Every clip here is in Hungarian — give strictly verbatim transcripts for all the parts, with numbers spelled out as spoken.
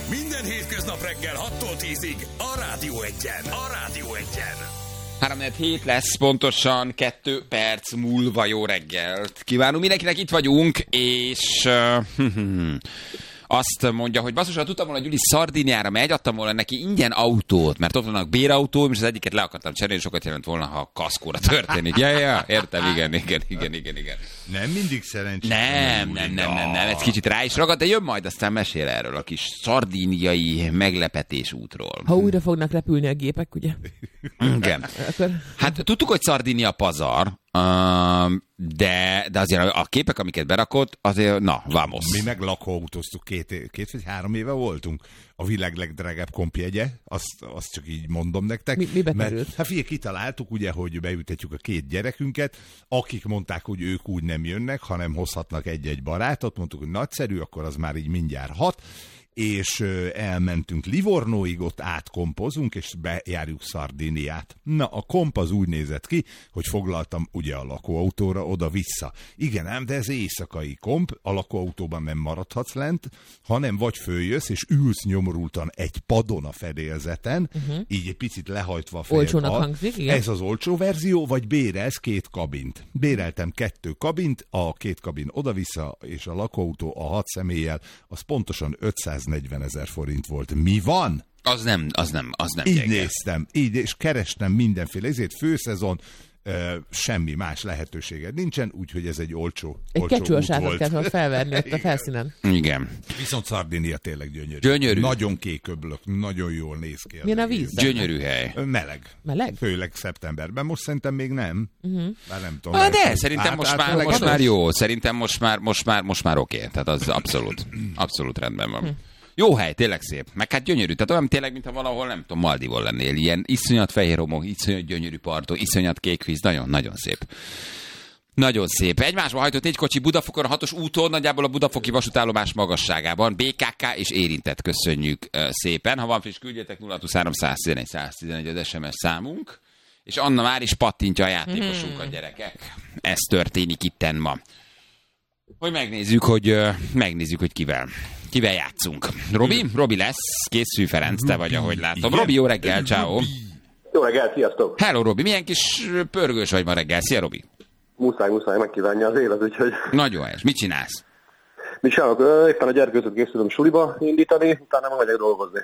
Minden hétköznap reggel hattól tízig a Rádió Egyen. A Rádió Egyen. három hét lesz pontosan kettő perc múlva. Jó reggelt kívánunk mindenkinek, itt vagyunk, és uh, azt mondja, hogy basszus, ha tudtam volna, Gyuri Szardiniára megy, adtam volna neki ingyen autót, mert ott vannak bérautóim, és az egyiket le akartam cserélni, sokat jelent volna, ha a kaszkóra történik. Ja, ja, értem, igen, igen, igen, igen, igen. Nem mindig szerencsés. Nem, nem, nem, nem, nem, ez kicsit rá is ragad, de jön majd, aztán mesél erről a kis szardíniai meglepetés útról. Ha újra fognak repülni a gépek, ugye? Igen. Akkor... Hát tudtuk, hogy Szardinia pazar, de, de azért a képek, amiket berakott, azért, na, vamos. Mi meg lakóautóztuk, két, két vagy három éve voltunk. A világ legdrágább kompjegye, azt, azt csak így mondom nektek. Mi, mibe került? Hát figyelj, kitaláltuk ugye, hogy beültetjük a két gyerekünket, akik mondták, hogy ők úgy nem jönnek, hanem hozhatnak egy-egy barátot, mondtuk, hogy nagyszerű, akkor az már így mindjárt hat, és elmentünk Livornóig, ott átkompozunk, és bejárjuk Szardiniát. Na, a komp az úgy nézett ki, hogy foglaltam ugye a lakóautóra oda-vissza. Igen ám, de ez éjszakai komp, a lakóautóban nem maradhatsz lent, hanem vagy följössz, és ülsz nyomorultan egy padon a fedélzeten, uh-huh. így egy picit lehajtva a fejed. Olcsónak hangzik, igen. Ez az olcsó verzió, vagy bérelsz két kabint. Béreltem kettő kabint, a két kabin oda-vissza, és a lakóautó a hat személlyel, az pontosan ötszáznegyvenezer forint volt. Mi van? Az nem, az nem, az nem Így gyenge. néztem, így, és kerestem mindenféle, ezért főszezon, Uh, semmi más lehetőséged nincsen, úgyhogy ez egy olcsó, egy olcsó kecsőasátot kellett felverni ott a felszínen. Igen. Viszont Szardinia tényleg gyönyörű. Gyönyörű. Nagyon kék öblök, nagyon jól néz ki. Milyen a víz? Gyönyörű hely. Meleg. Meleg? Főleg szeptemberben. Most szerintem még nem. Uh-huh. Bár nem tudom. Ah, de lehet, szerintem át, most, át, már, át, most át, már jó. Szerintem most már, most már, most már oké. Tehát az abszolút, abszolút rendben van. Hm. Jó hely, tényleg szép. Meg hát gyönyörű. Tehát olyan tényleg, mintha valahol, nem tudom, Maldivon lennél. Ilyen iszonyat fehér homok, iszonyat gyönyörű partok, iszonyat kék víz. Nagyon, nagyon szép. Nagyon szép. Egymásba hajtott négy kocsi Budafokon a hatos úton, nagyjából a budafoki vasútállomás magasságában. bé ká ká és érintett, köszönjük szépen. Ha van friss, küldjetek nulla huszonhárom száztizenegy száztizenegy az es em es számunk. És Anna már is pattintja a játékosunkat, hmm. gyerekek. Ez történik itten ma. Hogy megnézzük, hogy megnézzük, hogy kivel. Kivel játszunk. Robi? Robi lesz. Készülj, Ferenc, te vagy, ahogy látom. Robi, jó reggel, ciao. Jó reggel, sziasztok. Hello, Robi. Milyen kis pörgős vagy ma reggel. Szia, Robi. Muszáj, muszáj megkívánja az élet, úgyhogy... Nagyon helyes. Mit csinálsz? Mit csinálok? Éppen a gyerkőzőt készülöm suliba indítani, utána meg megyek dolgozni.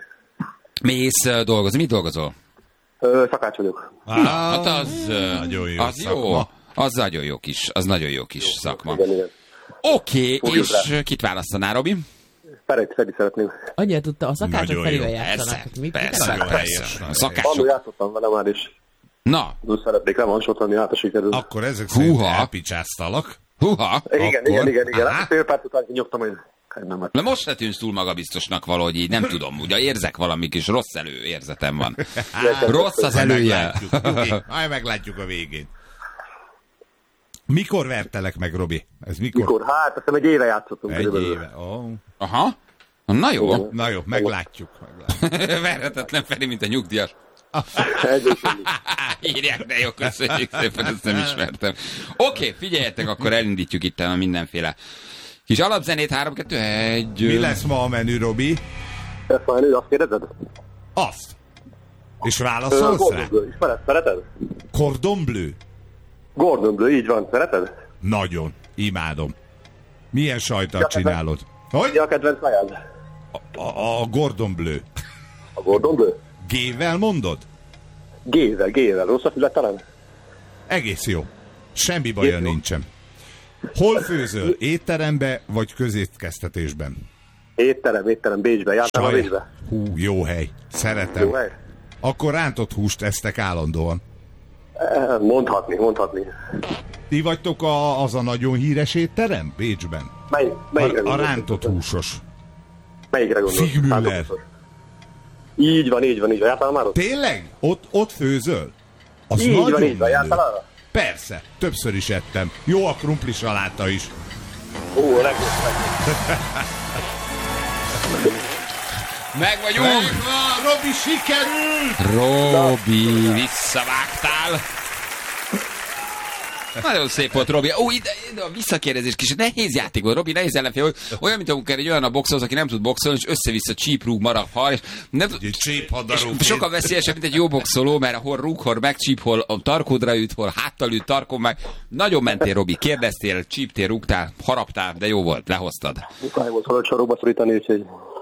Mész dolgozni. Mit dolgozol? Ö, szakács vagyok. Ah, Na, hát az, nagyon jó az jó. Az nagyon jó kis, az nagyon jó kis jó, szakma. Igen, igen. Oké, okay, és rá. Kit választanál, Robi? Feri, Feri szeretném. Annyira tudta, a szakácsok Ferivel játszanak. Persze, mit, persze, mit persze. A szakácsok. Annól játszottam vele már is. Na. Úgy szeretnék revansot venni, hát a sikerül. Akkor ezek szerint elpicsáztalak. Húha. Igen, akkor... igen, igen, igen. Hát fél perc után kinyomtam, hogy nem. De most se tűnsz túl magabiztosnak valahogy így, nem tudom, ugye érzek valami kis rossz előérzetem van. Rossz az előjel. Majd meglátjuk a végén. Mikor vertelek meg, Robi? Ez mikor? Mikor? Hát, azt hiszem egy éve játszottunk. Egy körülbelül. Éve, oh. Aha. Na jó. Na jó, meglátjuk. meglátjuk. Verhetetlen Feri, mint a nyugdíjas. Írják, de jó, köszönjük szépen, ezt nem ismertem. Oké, okay, figyeljetek, akkor elindítjuk itt a mindenféle kis alapzenét, három, kettő, egy... Mi lesz ma a menü, Robi? Ez a menü, azt kérdezed? Azt. És válaszolsz rá? Ismered, szereted? Cordon bleu? Gordon Bleu, így van, szereted? Nagyon, imádom. Milyen sajtat csinálod? Hogy? Mi a kedvenc szájád? A, a, a Gordon Bleu. A Gordon Bleu? G-vel mondod? G-vel, G-vel. Rossz a fület talán? Egész jó. Semmi baja nincsen. Hol főzöl? Étterembe vagy közétkeztetésben? Étterem, étterem, Bécsben. Jártál a Bécsbe? Hú, jó hely. Szeretem. Jó hely? Akkor rántott húst esztek állandóan. Mondhatni, mondhatni. Ti vagytok a, az a nagyon híres étterem Bécsben? Mely, melyikre a, a rántott húsos. Melyikre gondolsz? Figmüller. Így van, így van, így van. Jártál már ott? Tényleg? Ott, ott főzöl? Az így nagyon van, így van. Jártál arra? Persze, többször is ettem. Jó a krumpli saláta is. Ó, a legjobb. Meg vagyunk! Megvan! Robi, sikerült! Robi, visszavágtál! Nagyon szép volt, Robi. Ó, ide, ide a visszakérdezés kis. Nehéz játék volt, Robi, nehéz ellenfél. Olyan, mint amikor egy olyan a boxolsz, aki nem tud boxolni, és össze-vissza csíp, rúg, marad, har, és nem tud... És sokkal veszélyesebb, mint egy jó boxoló, mert hol rúg, hol megcsíp, hol a tarkódra üt, hol háttal üt, tarkon meg. Nagyon mentél, Robi, kérdeztél, csíptél, rúgtál, haraptál, de jó volt, lehoztad. Muszáj volt valahogy sorokba szorítani, úgyhogy...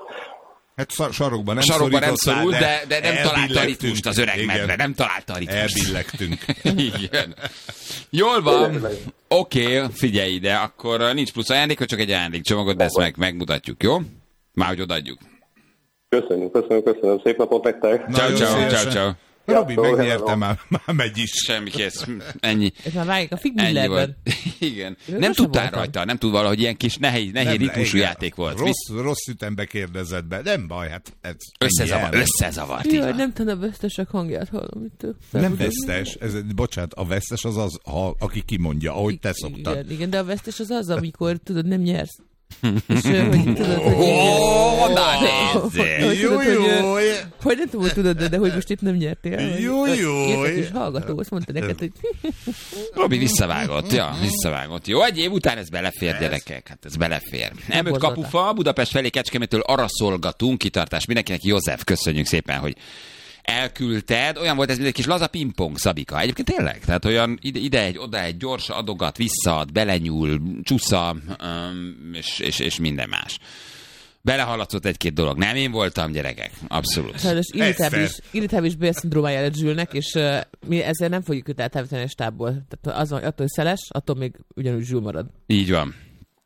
Hát sarokban nem sarokban nem szorítottál, szorult, de, de nem találta a ritmust az öreg igen. medve, nem találta a ritmust. Elbillegtünk. Igen. Jól van. Oké, okay, figyelj ide, akkor nincs plusz ajándék, csak egy ajándékcsomagot, de ezt meg, megmutatjuk, jó? Már hogy odaadjuk. Köszönjük, köszönjük, köszönöm. Szép napot nektek. Ciao, ciao, ciao, ciao. Robi, megnyerte, már, már megy is. Semmi kész. Ennyi. Ez már vágjuk a Ennyi figmillerben. volt. Igen. Én Nem tudtál voltam. rajta, nem tud valahogy ilyen kis nehéz, nehéz ritmusú igen. játék volt. Rossz, rossz ütembe kérdezett be. Nem baj, hát ez... Összezavar, összezavart. Jaj, nem tudom, a vesztesek hangját hallom itt. Nem vesztes, ez, bocsánat, a vesztes az az, ha, aki kimondja, ahogy te szoktad. Igen, igen, de a vesztes az az, amikor tudod, nem nyersz. És hogy tudod, hogy... Ó, na hogy Jó, tudod, jó. hogy, hogy nem tudom, hogy tudod, de hogy most itt nem nyertél. Jó, jó. Értek is hallgató, azt mondta neked, hogy... Robi visszavágott, ja, visszavágott. Jó, egy év után ez belefér, gyerekek, hát ez belefér. Emöt kapufa, Budapest felé Kecskemétől arra szolgatunk, kitartás mindenkinek. József, köszönjük szépen, hogy elküldted. Olyan volt ez, mint egy kis laza pingpong, Szabika. Egyébként tényleg, tehát olyan ide, ide egy, oda egy, gyors adogat, visszaad, belenyúl, csúsza, um, és, és, és minden más. Belehallatszott egy-két dolog. Nem én voltam, gyerekek. Abszolút. Sajnos irritábilis, irritábilis bélszindrómája lett Zsülnek, és uh, mi ezzel nem fogjuk őt eltávolítani a stábból. Tehát az van, attól, hogy szeles, attól még ugyanúgy Zsül marad. Így van.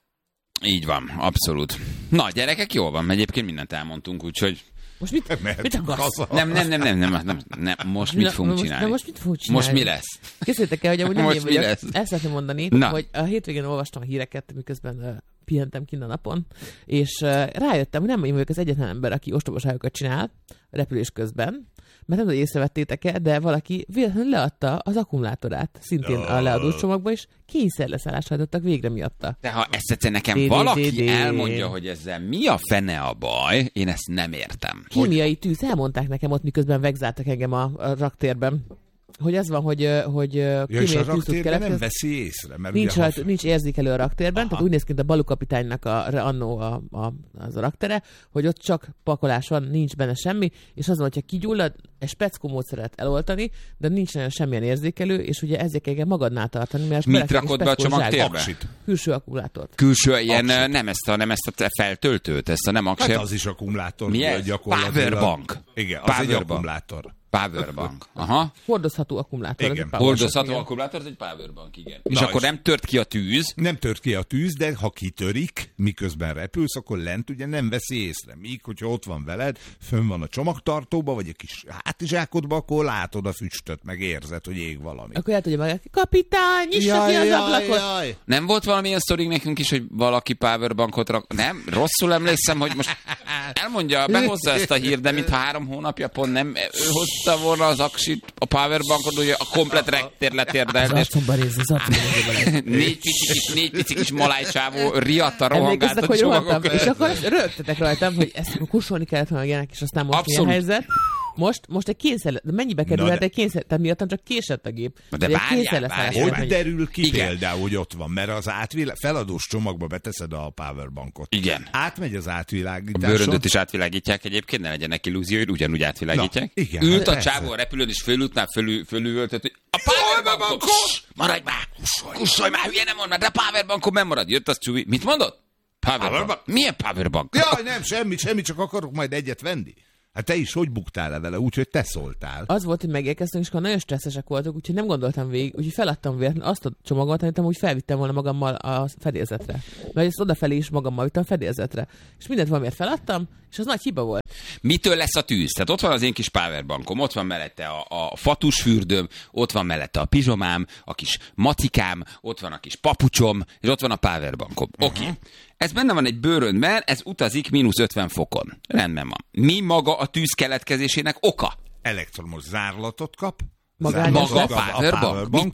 Így van, abszolút. Na, gyerekek, jól van. Egyébként mindent elmondtunk, úgyhogy... Most mit, mit akarsz? Nem, nem, nem, nem, nem, nem, nem. Most mit Na, fogunk most, csinálni? Na most mit fogunk csinálni? Most mi lesz? Készültek el, hogy amúgy nem Most én mi vagyok. lesz? El szeretném mondani, Na. hogy a hétvégén olvastam a híreket, miközben uh, pihentem kinn a napon, és uh, rájöttem, hogy nem én vagyok az egyetlen ember, aki ostobaságokat csinál repülés közben, mert nem tudom, hogy észrevettétek-e, de valaki véletlenül leadta az akkumulátorát, szintén a leadós csomagba, és kényszer leszállásra hajtottak végre miatta. De ha ezt egyszer nekem Dé, dé, valaki dé, dé. elmondja, hogy ezzel mi a fene a baj, én ezt nem értem. Kémiai tűz, elmondták nekem ott, miközben vegzáltak engem a, a raktérben. Hogy az van, hogy, hogy Ja, és kémiai a tűz tud raktérben keletkezni. nem veszi észre, mert Nincs, ugye, rajt, ha... nincs érzékelő a raktérben, Aha. tehát úgy néz ki, mint a Balú kapitánynak a, annó a, a, az a raktere, hogy ott csak pakolás van, nincs benne semmi, és az van, hogyha kigyullad, egy speckó módszeret eloltani, de nincs nagyon semmilyen érzékelő, és ugye ezért kell magadnál tartani, mert Mit rakod be a csomagtérbe? Külső akkumulátort. Külső, ilyen Aksit. nem ezt, a, nem ezt a feltöltőt, ezt a nem Hát aksit. az is akkumulátor. Mi ez? Gyakorlatilag. Powerbank. Igen, az egy Powerbank. akkumulátor. Powerbank. Aha. Hordozható akkumulátor. Igen. ez egy power Hordozható bank, akkumulátor, ez egy powerbank, igen. Na És akkor és- nem tört ki a tűz. Nem tört ki a tűz, de ha kitörik, miközben repülsz, akkor lent ugye nem veszi észre. Míg, hogyha ott van veled, fönn van a csomagtartóba, vagy a kis hátizsákodba, akkor látod a füstöt, meg érzed, hogy ég valami. Akkor el tudja meg, kapitány, nyissa ki az ablakot. Nem volt valamilyen sztoring nekünk is, hogy valaki powerbankot rak... Nem? Rosszul emlékszem, hogy most elmondja, behozza ezt a hírt, de mintha három hónapja pont nem ő hozta volna az aksit, a powerbankot, ugye a komplet rektér Az letérdelt, és arcomba rész, az arcomba rész. négy pici kis, négy pici kis malájcsávó riadta rohangált Emlékeztek, a hogy rohantam, csomagokat. és akkor rögtetek rajtam, hogy ezt kursolni kellett volna ilyenek, és aztán most Abszolút. milyen helyzet. Most, most egy kényszer, de mennyibe kerülhet de- egy kényszer, tehát miattam csak késett a gép. De Egy várjál, kényszerleszállás várjál. volt, Hogy hogy- derül ki Igen. például, hogy ott van? Mert az átvilág... feladós csomagba beteszed a powerbankot. Igen. Átmegy az A átvilágításon. bőröndöt is átvilágítják egyébként, ne legyenek illúzióid, ugyanúgy átvilágítják. Na, igen, Ült a persze. csávó a repülőn, és fölültnál fölül, fölülöltött, hogy a powerbankot, maradj már, kussolj már, hülye nem mond már, de a powerbankon nem marad. Jött az Csubi, mit mondott? Powerbank. Powerbank? Milyen powerbank? Jaj, nem, semmi, semmi, csak akarok majd egyet venni. Hát te is hogy buktál le vele, úgyhogy te szóltál. Az volt, hogy megérkeztünk, és akkor nagyon stresszesek voltunk, úgyhogy nem gondoltam végig, úgyhogy feladtam véletlenül azt a csomagot, amit úgy felvittem volna magammal a fedélzetre. Mert ezt odafelé is magammal vittem a fedélzetre. És mindent valamiért feladtam, és az nagy hiba volt. Mitől lesz a tűz? Tehát ott van az én kis powerbankom, ott van mellette a, a fatusfürdőm, ott van mellette a pizsomám, a kis macikám, ott van a kis papucsom, és ott van a powerbankom. Oké. Okay. Ez benne van egy bőröndben, ez utazik mínusz ötven fokon. Rendben van. Mi maga a tűz keletkezésének oka? Elektromos zárlatot kap. Magányos Maga a lesz? powerbank? Mitől?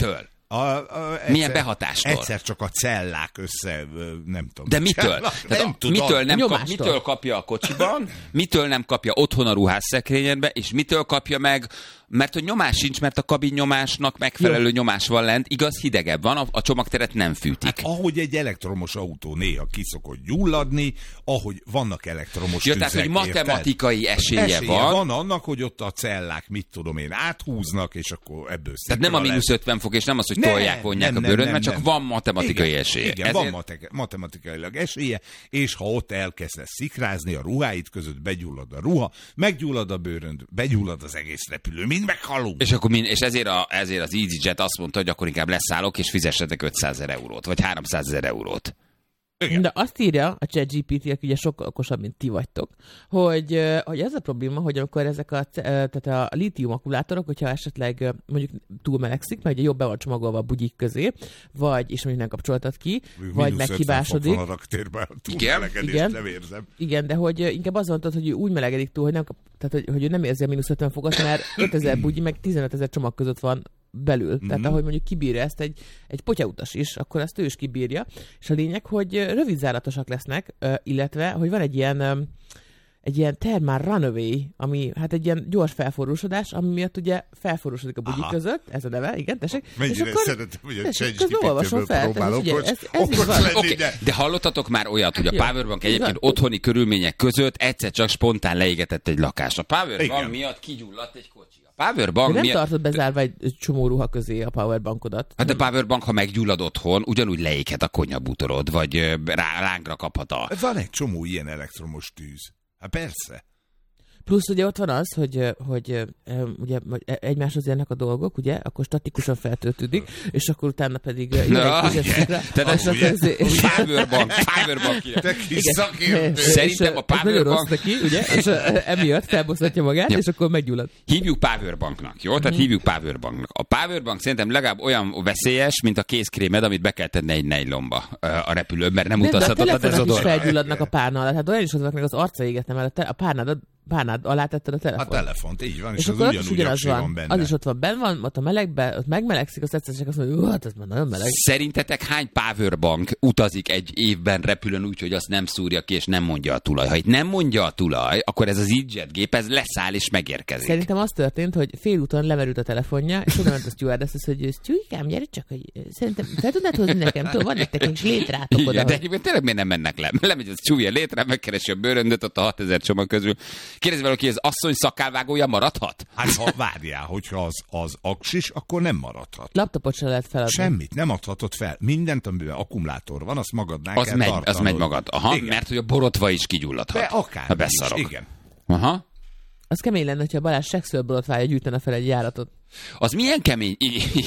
A, a, egyszer, Milyen behatástól? Egyszer csak a cellák össze, nem tudom. De mitől? Nem, Tehát tudom. Mitől nem, kap, Nyomástól. mitől kapja a kocsiban, mitől nem kapja otthon a ruhásszekrényedbe, és mitől kapja meg, mert hogy nyomás sincs, mert a kabin nyomásnak megfelelő Jó. nyomás van lent, igaz, hidegebb van, a, a csomagteret nem fűtik. Hát, ahogy egy elektromos autó néha ki szokott gyulladni, ahogy vannak elektromos Ja, tehát, hogy tüzek, matematikai érted? esélye, esélye van. van annak, hogy ott a cellák, mit tudom én, áthúznak, és akkor ebből Tehát nem a mínusz ötven fok, és nem az, hogy Nem, tolják, vonják nem, a bőröd, nem, mert csak nem. van matematikai igen, esélye. Igen, Ezért... van mate- matematikailag esélye, és ha ott elkezdesz szikrázni, a ruháid között begyullad a ruha, meggyullad a bőrönd, begyullad az egész repülő, mind meghalunk. És, akkor min- és ezért, a, ezért az EasyJet azt mondta, hogy akkor inkább leszállok, és fizessetek ötszázezer eurót, vagy háromszázezer eurót. Igen. De azt írja a ChatGPT, aki ugye sokkal okosabb, mint ti vagytok, hogy, ö, hogy ez a probléma, hogy amikor ezek a, ce- ö, tehát a lítium akkumulátorok, hogyha esetleg ö, mondjuk túl melegszik, mert ugye jobb be van csomagolva a bugyik közé, vagy és mondjuk nem kapcsoltad ki, vagy Mínusz meghibásodik. ötven fok van a raktérben, túl Igen, melegedést igen. nem érzem. Igen, de hogy ö, inkább az mondtad, hogy ő úgy melegedik túl, hogy, nem kap, tehát, hogy, hogy ő nem érzi a mínusz ötven fokot, mert ötezer bugyi, meg tizenötezer csomag között van belül. Mm-hmm. Tehát ahogy mondjuk kibírja ezt egy, egy potyautas is, akkor ezt ő is kibírja. És a lényeg, hogy ö, rövidzáratosak lesznek, ö, illetve, hogy van egy ilyen ö, egy ilyen thermal runaway, ami hát egy ilyen gyors felforrósodás, ami miatt ugye felforrósodik a bugyi Aha. között, ez a neve, igen, tessék. Mennyire és akkor, szeretem, hogy a tessék, közben olvasom ChatGPT-ből fel, próbálok, tehát, hogy ugye, ez, ez így okos van. lenni, Oké, de... de hallottatok már olyat, hogy a Jó. Powerbank egyébként Igen. otthoni körülmények között egyszer csak spontán leégetett egy lakást. A Powerbank Igen. miatt kigyulladt egy kocsi. A De Powerbank nem miatt... tartod bezárva egy csomó ruha közé a powerbankodat. Hát a Powerbank, ha meggyullad otthon, ugyanúgy leéghet a konyhabútorod, vagy ö, rá, lángra kaphat a... Van egy csomó ilyen elektromos tűz. Hát persze. Plusz ugye ott van az, hogy, hogy ugye egymáshoz jönnek a dolgok, ugye, akkor statikusan feltöltődik, és akkor utána pedig jön Na, egy kis szikra, tehát és az akkor ez- és- Powerbank, Powerbank. Te kis igen. szakértő. Szerintem a És ez nagyon rossz Powerbank- neki, ugye, és ö, emiatt felbosszatja magát, Ja. és akkor meggyullad. Hívjuk Powerbanknak, jó? Tehát hívjuk Powerbanknak. A Powerbank szerintem legalább olyan veszélyes, mint a kézkrémed, amit be kell tenni egy nejlomba ö, a repülőn, mert nem Nem, de a utazhatod a telefonok is dezodorral. felgyulladnak a párna alatt. Hát olyan is az, meg az arca égetne, mert a, te, a párnád, párnád alá tetted a A telefon. telefont, így van, és, És az akkor ott is ugyanúgy ugyanaz aksi van. van benne. Az is ott van, benn van, ott a melegben, ott megmelegszik, azt egyszer csak azt mondja, hogy hát ez már nagyon meleg. Szerintetek hány Powerbank utazik egy évben repülőn úgy, hogy azt nem szúrja ki, és nem mondja a tulaj? Ha itt nem mondja a tulaj, akkor ez az EasyJet gép, ez leszáll és megérkezik. Szerintem az történt, hogy félúton lemerült a telefonja, és oda ment a stewardess, hogy Stewikám, gyere csak, hogy szerintem fel tudnád hozni nekem, tudom, van nektek egy létrátok oda. Igen, de hogy- egyébként tényleg miért nem mennek le? Lemegy az csúlya létre, megkeresi a bőröndöt ott a hatezer csomag közül. Kérdezi valaki, az asszony szakálvágója maradhat? Hát ha várjál, hogyha az, az aksis, akkor nem maradhat. Laptopot se lehet feladni. Semmit, nem adhatod fel. Mindent, amiben akkumulátor van, azt magadnál Az kell megy, tartanod. az megy magad. Aha, Igen. mert hogy a borotva is kigyulladhat. De akár Ha beszarok. is, igen. Aha. Az kemény lenne, hogyha Balázs sekszőrborotvája gyűjtene fel egy járatot. Az milyen kemény,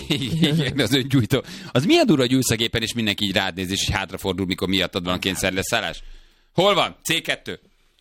igen, az öngyújtó. Az milyen durva, hogy ülsz a gépen, és mindenki így rád néz, és hátrafordul, mikor miattad van a kényszerleszállás. Hol van? cé kettő.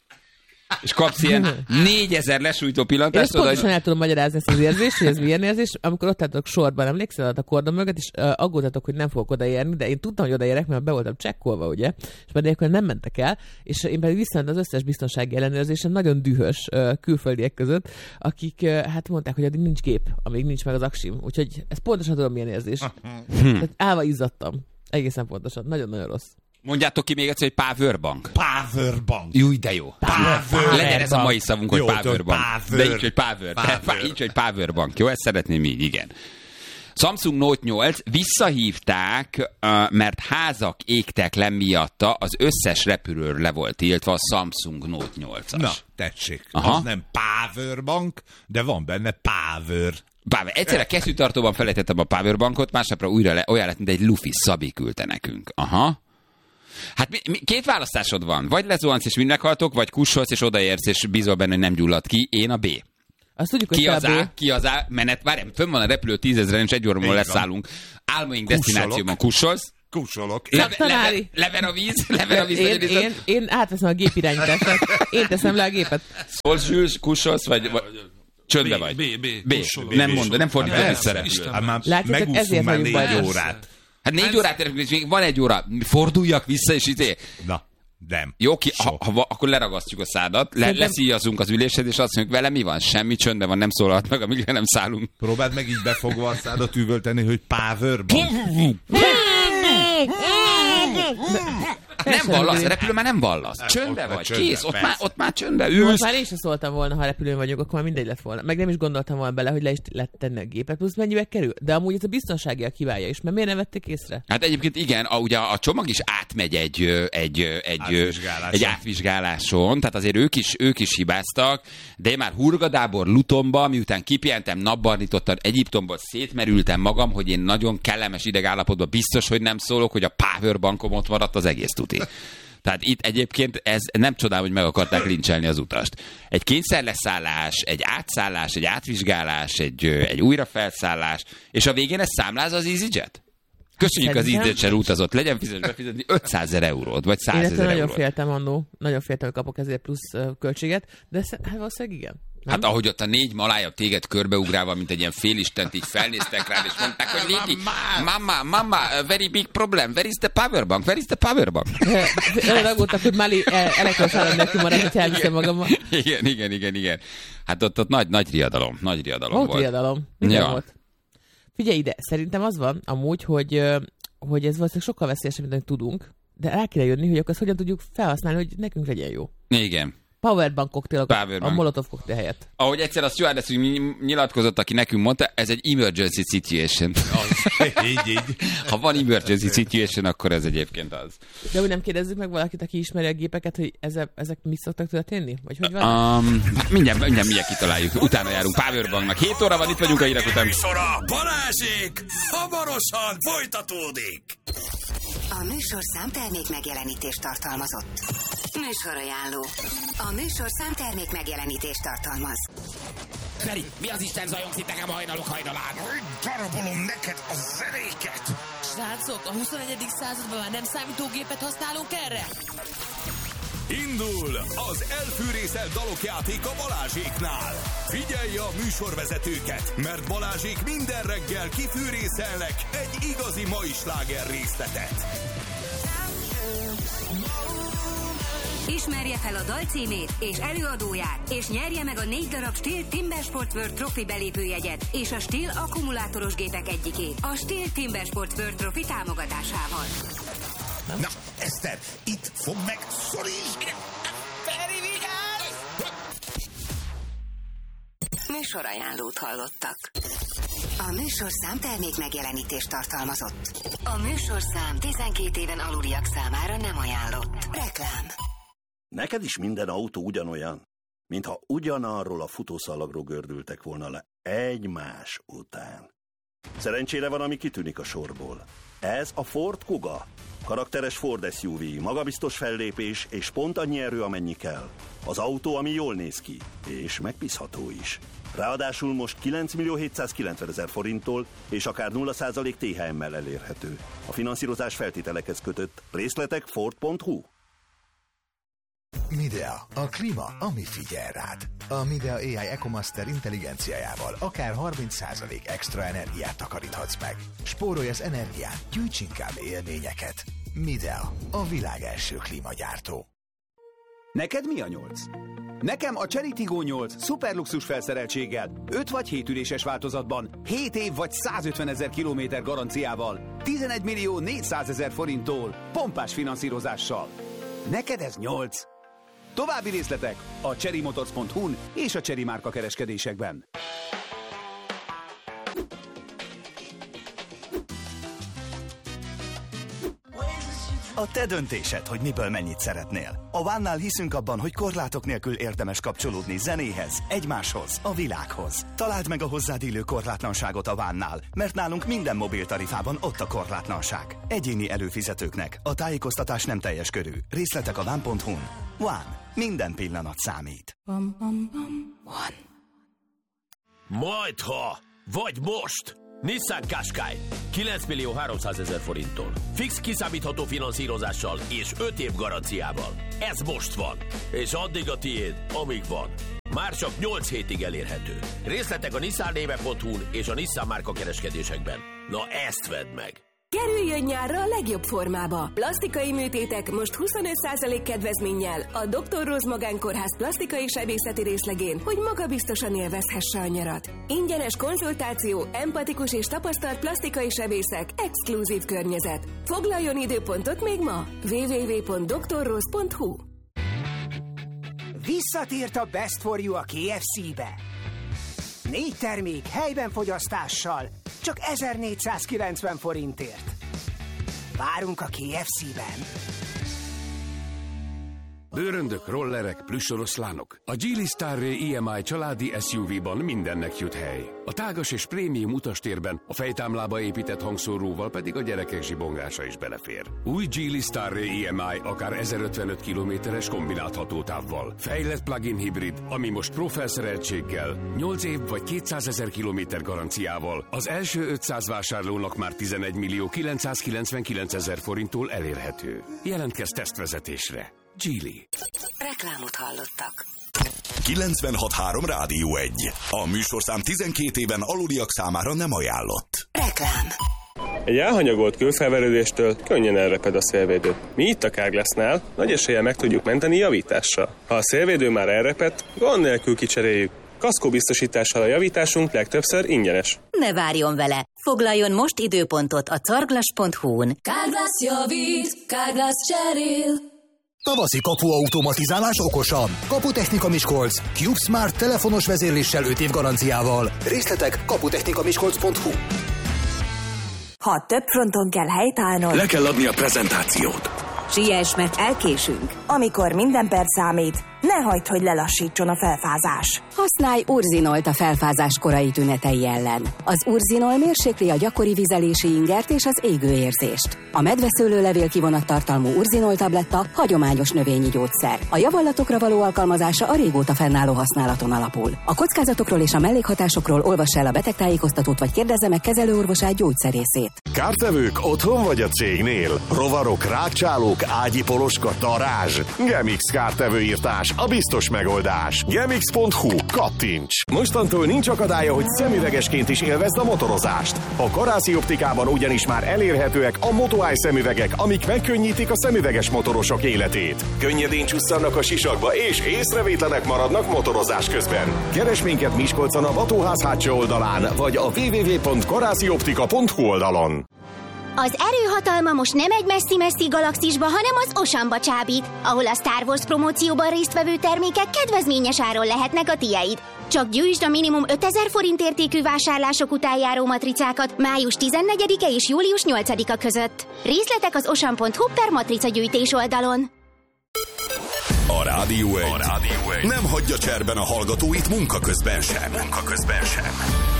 És kapsz ilyen négyezer lesújtó Én ezt pillantást, oda, pontosan el tudom magyarázni ezt az érzést, hogy ez milyen érzés. Amikor ott álltok sorban, emlékszel a kordon mögött, és uh, aggódtatok, hogy nem fogok odaérni, de én tudtam, hogy odaérek, mert be voltam csekkolva, ugye, és már nélkül nem mentek el, és én pedig visszament az összes biztonsági ellenőrzésen nagyon dühös uh, külföldiek között, akik uh, hát mondták, hogy addig nincs gép, amíg nincs meg az aksim. Úgyhogy ez pontosan tudom, milyen érzés. Tehát állva izzadtam. Egészen pontosan. Nagyon-nagyon rossz. mondjátok ki még egyszer, hogy Powerbank. Powerbank. Júj, de jó. Power. Legyen ez a mai szavunk, hogy Jó, Powerbank. power. De így, hogy Power. Power. Így, hogy Powerbank. Jó, ezt szeretném így, igen. Samsung Note nyolc visszahívták, mert házak égtek le miatta, az összes repülőről le volt tiltva a Samsung Note nyolcas. Na, tessék. Aha. Az nem Powerbank, de van benne Power. Power. Egyszerre kesztyűtartóban felejtettem a Powerbankot, másnapra újra le, olyan lett, mint egy lufi Szabi küldte nekünk. Aha. Hát mi, mi, két választásod van. Vagy lezuhansz és mind meghaltok, vagy kussolsz és odaérsz és bízol benne, hogy nem gyullad ki. Én a B. Azt tudjuk, hogy Ki az kb. A? Ki az A? Menet, várjám, fönn van a repülő tízezren, és egy óra múlva Így van. leszállunk. Álmaink Kussolok. destinációban kussolsz. Kussolok. Leve, leve, tanári. lever a víz, lever a víz. Én, legyen én, viszont. én átveszem a gép irányítását. Én teszem le a gépet. Hol sülsz, kussolsz, vagy, vagy csöndbe B, vagy? B, B, B. kussolok. Nem B. mondod, nem fordítod Hát vissza persze. repülőt. Hát már Látjátok, megúszunk ezért már vagyunk négy bajban. órát. Hát négy órát érünk, és még van egy óra. Forduljak vissza, és izé. Na. Nem. Jó, ki, ha, ha, akkor leragasztjuk a szádat, le, leszíjazunk az ülésed, és azt mondjuk, vele mi van? Semmi, csöndben van, nem szólalt meg, amíg nem szállunk. Próbáld meg így befogva a szádat üvölteni, hogy powerbank. Nem vallasz, a repülő már nem vallasz. Csöndbe vagy, csöndbe, kész, ott már, ott már csöndbe ülsz. Most már én sem szóltam volna, ha repülőn vagyok, akkor már mindegy lett volna. Meg nem is gondoltam volna bele, hogy le is lehet tenni a gépet, plusz mennyibe kerül. De amúgy ez a biztonságiak hibája is, mert miért nem vették észre? Hát egyébként igen, a, ugye a csomag is átmegy egy, egy, egy, átvizsgáláson. egy átvizsgáláson, tehát azért ők is, ők is hibáztak, de én már Hurgadábor, Lutonba, miután kipihentem, napbarnítottan, Egyiptomból szétmerültem magam, hogy én nagyon kellemes idegállapotban biztos, hogy nem szólok, hogy a powerbankom ott maradt az egész tuti. Tehát itt egyébként ez nem csodál, hogy meg akarták lincselni az utast. Egy kényszerleszállás, egy átszállás, egy átvizsgálás, egy, egy újrafelszállás, és a végén ez számláz az EasyJet? Köszönjük az EasyJet utazott, legyen fizes befizetni ötszázezer eurót, vagy százezer eurót. Nagyon féltem annó, nagyon féltem, hogy kapok ezért plusz uh, költséget, de hát valószínűleg igen. Nem? Hát ahogy ott a négy malája téged körbeugrálva, mint egy ilyen félistent, így felnéztek rád, és mondták, hogy Lady, mama, mama, very big problem, where is the powerbank, where is the powerbank? Olyan aggódtak, hogy Mali elektromos áram nélkül marad, hogy elviszem magammal. Igen, igen, igen, igen. Hát ott, ott nagy, nagy riadalom, nagy riadalom volt. Volt riadalom, ja. Volt. Figyelj ide, szerintem az van amúgy, hogy, hogy ez valószínűleg sokkal veszélyesebb, mint amit tudunk, de rá kéne jönni, hogy akkor ezt hogyan tudjuk felhasználni, hogy nekünk legyen jó. Igen. Powerbank koktélok a Molotov koktél helyett. Ahogy egyszer a stewardess nyilatkozott, aki nekünk mondta, ez egy emergency situation. Az, így, így. Ha van emergency situation, akkor ez egyébként az. De úgy nem kérdezzük meg valakit, aki ismeri a gépeket, hogy ezek, ezek mi szoktak történni? Vagy hogy van? Um, mindjárt, mindjárt, mindjárt kitaláljuk. Utána járunk Powerbanknak. hét óra van, itt vagyunk a hírek után. Balázsék hamarosan folytatódik. A műsorszám termék megjelenítést tartalmazott. Műsorajánló. A műsorszám termék megjelenítést tartalmaz. Feri, mi az Isten zajongsz itt nekem hajnalok hajnalán? Darabolom neked a zenéket! Srácok, a huszonegyedik században már nem számítógépet használunk erre? Indul az elfűrészelt dalokjáték a Balázséknál. Figyelj a műsorvezetőket, mert Balázsék minden reggel kifűrészelnek egy igazi mai sláger részletet. Ismerje fel a dal címét és előadóját, és nyerje meg a négy darab Stihl Timbersport World Trophy belépőjegyet és a Stihl akkumulátoros gépek egyikét a Stihl Timbersport World Trophy támogatásával. Na, Eszter, itt fog meg, szorítsd! Feri, vigyázz! Műsorajánlót hallottak. A műsorszám termék megjelenítést tartalmazott. A műsorszám tizenkét éven aluliak számára nem ajánlott. Reklám. Neked is minden autó ugyanolyan, mintha ugyanarról a futószalagról gördültek volna le egymás után. Szerencsére van, ami kitűnik a sorból. Ez a Ford Kuga. Karakteres Ford es u vé, magabiztos fellépés és pont annyi erő, amennyi kell. Az autó, ami jól néz ki, és megbízható is. Ráadásul most kilenc millió hétszázkilencvenezer forinttól és akár nulla százalék té há emmel elérhető. A finanszírozás feltételekhez kötött. Részletek ford pont hu. Midea, a klíma, ami figyel rád. A Midea á i EcoMaster intelligenciájával akár harminc százalék extra energiát takaríthatsz meg. Spórolj az energiát, gyűjts inkább élményeket. Midea, a világ első klímagyártó. Neked mi a nyolc? Nekem a Chery Tiggo nyolc szuperluxus felszereltséggel, öt vagy hét üléses változatban, hét év vagy százötvenezer kilométer garanciával, tizenegy millió négyszázezer forinttól, pompás finanszírozással. Neked ez nyolc. További részletek a cherrymotors pont hu-n és a Chery márka kereskedésekben. A te döntésed, hogy miből mennyit szeretnél. A One-nál hiszünk abban, hogy korlátok nélkül érdemes kapcsolódni zenéhez, egymáshoz, a világhoz. Találd meg a hozzád illő korlátlanságot a One-nál, mert nálunk minden mobiltarifában ott a korlátlanság. Egyéni előfizetőknek a tájékoztatás nem teljes körű. Részletek a one pont hu-n. One. Minden pillanat számít. Bum, bum, bum. One. Majdha, vagy most! Nissan Qashqai kilenc millió háromszázezer forinttól. Fix kiszámítható finanszírozással és öt év garanciával. Ez most van. És addig a tiéd, amíg van. Már csak nyolc hétig elérhető. Részletek a nissan néve pont hu-n és a Nissan márka kereskedésekben. Na ezt vedd meg! Kerüljön nyárra a legjobb formába. Plastikai műtétek most huszonöt százalék kedvezménnyel a doktor Rose Magánkórház plastikai sebészeti részlegén, hogy magabiztosan élvezhesse a nyarat. Ingyenes konzultáció, empatikus és tapasztalt plastikai sebészek, exkluzív környezet. Foglaljon időpontot még ma! double-u double-u double-u pont doktor rose pont hu. Visszatért a Best for You a ké ef cé-be. Négy termék helyben fogyasztással, csak ezernégyszázkilencven forintért. Várunk a ké ef cé-ben. Bőröndök, rollerek, plüssoroszlánok. A Geely Starray i em i családi es u vé-ban mindennek jut hely. A tágas és prémium utastérben a fejtámlába épített hangszóróval pedig a gyerekek zsibongása is belefér. Új Geely Starray i em i akár ezerötvenöt kilométeres kombinált hatótávval. Fejlett plug-in hibrid, ami most Pro felszereltséggel, nyolc év vagy kétszázezer kilométer garanciával az első ötszáz vásárlónak már tizenegy millió kilencszázkilencvenkilencezer forinttól elérhető. Jelentkezz tesztvezetésre. Geely. Reklámot hallottak. kilencvenhat három Rádió egy. A műsorszám tizenkét éven aluliak számára nem ajánlott. Reklám. Egy elhanyagolt kőfelverődéstől könnyen elreped a szélvédő. Mi itt a Carglassnál nagy eséllyel meg tudjuk menteni javítással. Ha a szélvédő már elrepedt, gond nélkül kicseréljük. Kaszkóbiztosítással a javításunk legtöbbször ingyenes. Ne várjon vele! Foglaljon most időpontot a carglass pont hu-n. Carglass javít, Carglass cserél. Tavaszi kapuautomatizálás okosan. Kaputechnika Miskolc. CubeSmart telefonos vezérléssel öt év garanciával. Részletek kaputechnika miskolc pont hu. Ha több fronton kell helytállnod, le kell adni a prezentációt. Siess, mert elkésünk. Amikor minden perc számít, ne hagyd, hogy lelassítson a felfázás. Használj urzinolt a felfázás korai tünetei ellen. Az urzinol mérsékli a gyakori vizelési ingert és az égőérzést. A medveszőlőlevél kivonattartalmú urzinol tabletta hagyományos növényi gyógyszer. A javallatokra való alkalmazása a régóta fennálló használaton alapul. A kockázatokról és a mellékhatásokról olvass el a betegtájékoztatót vagy kérdezze meg kezelőorvosát, gyógyszerészét. Kártevők otthon vagy a cégnél? Rovarok, rákcsálók, ágyipoloska, darázs. Gemix kártevőírtás a biztos megoldás. gemix pont hu. Kattints! Mostantól nincs akadálya, hogy szemüvegesként is élvezd a motorozást. A Karászi Optikában ugyanis már elérhetőek a Moto Eye szemüvegek, amik megkönnyítik a szemüveges motorosok életét. Könnyedén csusszannak a sisakba és észrevétlenek maradnak motorozás közben. Keresd minket Miskolcon a Vatóház hátsó oldalán, vagy a double-u double-u double-u pont karászioptika pont hu oldalon. Az erőhatalma most nem egy messzi-messzi galaxisba, hanem az Oceanba csábít, ahol a Star Wars promócióban résztvevő termékek kedvezményes áron lehetnek a tiéd. Csak gyűjtsd a minimum ötezer forint értékű vásárlások után járó matricákat május tizennegyedike és július nyolcadika között. Részletek az ocean pont hu per matrica gyűjtés oldalon. A Rádió egy. A Rádió egy nem hagyja cserben a hallgatóit munka közben sem. Munka közben sem.